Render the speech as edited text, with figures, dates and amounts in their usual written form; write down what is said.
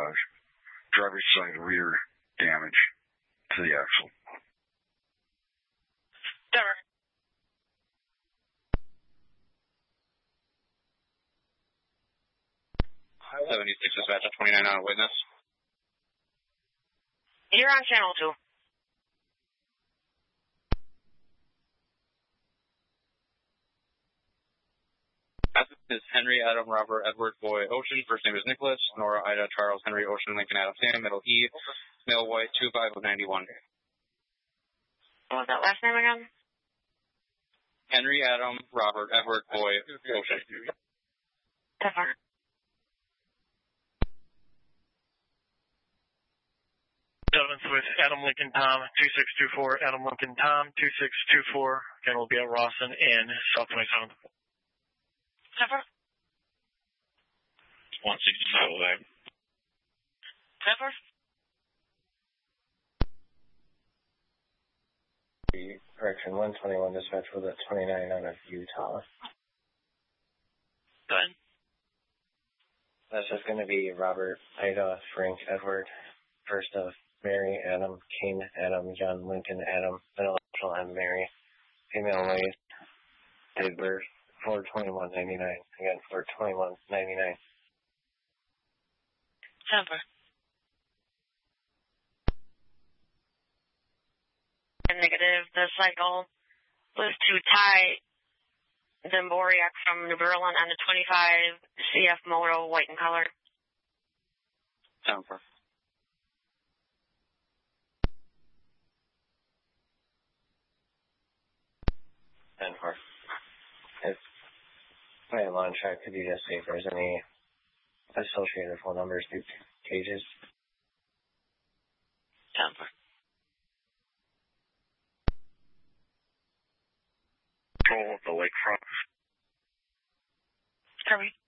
driver's side rear damage to the axle. Denver. Highway 76 dispatch at 29 on a witness. You're on channel 2. Is Henry, Adam, Robert, Edward, Boy, Ocean. First name is Nicholas. Nora, Ida, Charles, Henry, Ocean, Lincoln, Adam, Sam. Middle E. Male, white, 25 of 91. What was that last name again? Henry, Adam, Robert, Edward, Boy, Ocean. Denver. Seventh with Adam Lincoln Tom 2624. Adam Lincoln Tom 2624. Again, we'll be at Rawson and South 27th. Denver. 165 back. Denver. Correction, 121 dispatch with a 29 out of Utah. Go ahead. That's just going to be Robert, Ida, Frank, Edward, first of Mary, Adam, King, Adam, John, Lincoln, Adam, middle initial M, Mary, female race, date birth, 4/21/99. Again, 4/21/99. Denver. Negative. The cycle was to Ty Demboriak from New Berlin on the 25 CF Moto, white in color. Denver. Denver. If my launch track, could you just see if there's any associated phone numbers through cages? Denver. Control of the lakefront. Kirby.